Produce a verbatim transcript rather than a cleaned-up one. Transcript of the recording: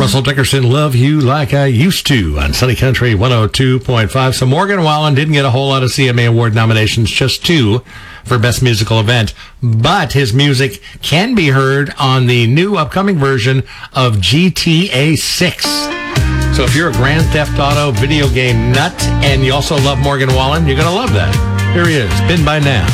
Russell Dickerson, Love You Like I Used To on Sunny Country one oh two point five. So Morgan Wallen didn't get a whole lot of C M A Award nominations, just two for Best Musical Event. But his music can be heard on the new upcoming version of G T A six. So if you're a Grand Theft Auto video game nut and you also love Morgan Wallen, you're going to love that. Here he is, Been By Now.